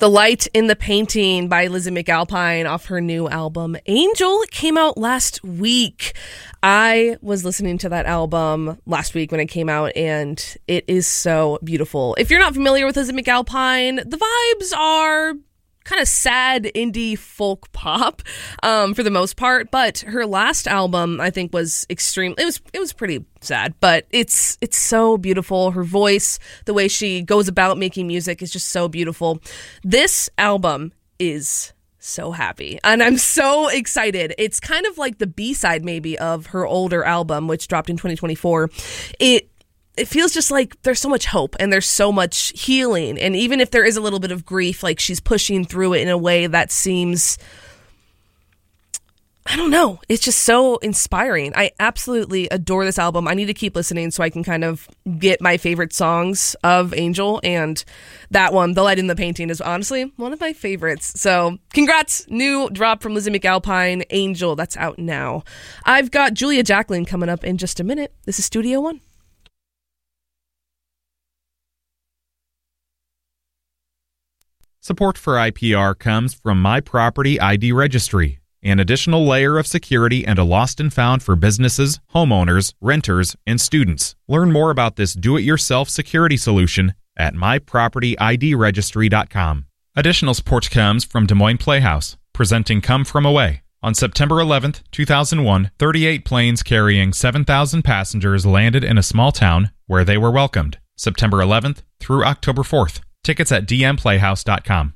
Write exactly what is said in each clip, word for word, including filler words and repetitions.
The Light in the Painting by Lizzie McAlpine off her new album Angel. It came out last week. I was listening to that album last week when it came out, and it is so beautiful. If you're not familiar with Lizzie McAlpine, the vibes are kind of sad indie folk pop um, for the most part, but her last album I think was extreme. It was it was pretty sad, but it's it's so beautiful. Her voice, the way she goes about making music is just so beautiful. This album is so happy, and I'm so excited. It's kind of like the B-side maybe of her older album, which dropped in twenty twenty-four. It It feels just like there's so much hope and there's so much healing. And even if there is a little bit of grief, like she's pushing through it in a way that seems, I don't know, it's just so inspiring. I absolutely adore this album. I need to keep listening so I can kind of get my favorite songs of Angel. And that one, The Light in the Painting, is honestly one of my favorites. So congrats, new drop from Lizzie McAlpine, Angel. That's out now. I've got Julia Jacqueline coming up in just a minute. This is Studio One. Support for I P R comes from My Property I D Registry, an additional layer of security and a lost and found for businesses, homeowners, renters, and students. Learn more about this do-it-yourself security solution at my property I D registry dot com. Additional support comes from Des Moines Playhouse, presenting Come From Away. On September eleventh, two thousand one, thirty-eight planes carrying seven thousand passengers landed in a small town where they were welcomed. September eleventh through October fourth. Tickets at d m playhouse dot com.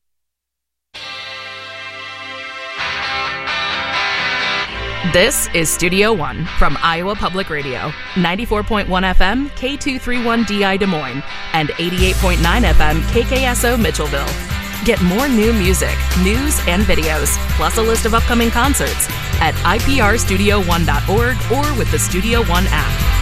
This is Studio One from Iowa Public Radio, ninety-four point one F M, K two thirty-one D I Des Moines, and eighty-eight point nine F M, K K S O Mitchellville. Get more new music, news, and videos, plus a list of upcoming concerts at i p r studio one dot org or with the Studio One app.